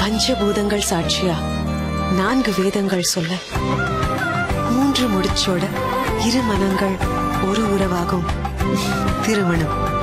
பஞ்சபூதங்கள் சாட்சியா 4 வேதங்கள் சொல்ல 3 முடிச்சோட 2 மனங்கள் ஒரு உறவாகும் திருமணம்.